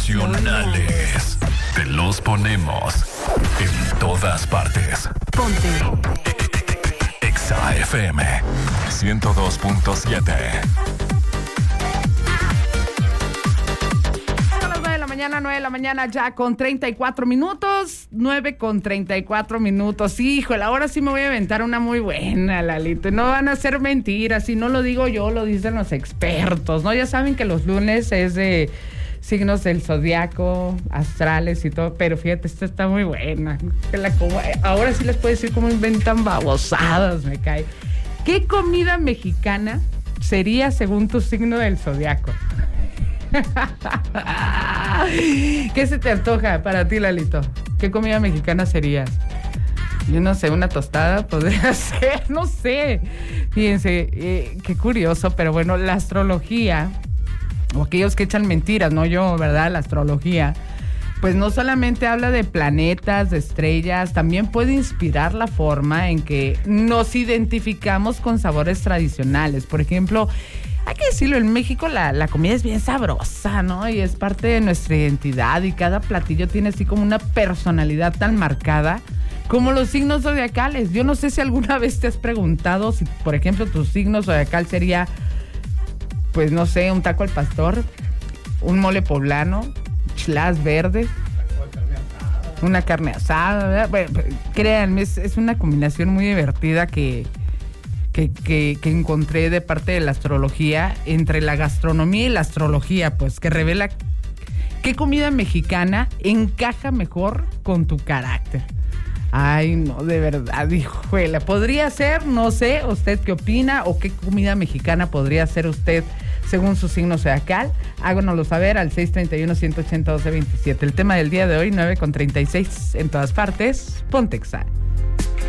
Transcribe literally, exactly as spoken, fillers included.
nacionales. Te los ponemos en todas partes. Ponte Exa F M ciento dos punto siete. Mañana, nueve de la mañana, ya con treinta y cuatro minutos, nueve con treinta y cuatro minutos. Híjole, ahora sí me voy a aventar una muy buena, Lalito. No van a ser mentiras, si no lo digo yo, lo dicen los expertos, ¿no? Ya saben que los lunes es de signos del zodiaco, astrales y todo, pero fíjate, esta está muy buena. Ahora sí les puedo decir cómo inventan babosadas, me cae. ¿Qué comida mexicana sería según tu signo del zodiaco? ¿Qué se te antoja para ti, Lalito? ¿Qué comida mexicana sería? Yo no sé, una tostada podría ser, no sé. Fíjense, eh, qué curioso, pero bueno, la astrología, o aquellos que echan mentiras, no yo, ¿verdad? La astrología, pues no solamente habla de planetas, de estrellas, también puede inspirar la forma en que nos identificamos con sabores tradicionales. Por ejemplo, hay que decirlo, en México la, la comida es bien sabrosa, ¿no? Y es parte de nuestra identidad y cada platillo tiene así como una personalidad tan marcada como los signos zodiacales. Yo no sé si alguna vez te has preguntado si, por ejemplo, tu signo zodiacal sería, pues no sé, un taco al pastor, un mole poblano, chiladas verdes, una carne asada, ¿verdad? Bueno, créanme, es, es una combinación muy divertida que... Que, que, que encontré de parte de la astrología, entre la gastronomía y la astrología, pues que revela qué comida mexicana encaja mejor con tu carácter. Ay, no, de verdad, hijuela, podría ser, no sé, ¿usted qué opina? ¿O qué comida mexicana podría ser usted según su signo zodiacal? Háganoslo saber al seis treinta y uno, ciento ochenta, doce veintisiete. El tema del día de hoy, nueve con treinta y seis, en todas partes, Ponte Exa.